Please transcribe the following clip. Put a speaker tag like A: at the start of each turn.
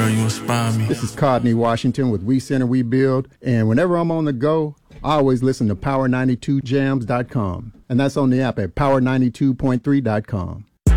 A: girl, you inspire me.
B: This is Codney Washington with We Center, We Build. And whenever I'm on the go, I always listen to Power92Jams.com. And that's on the app at Power92.3.com.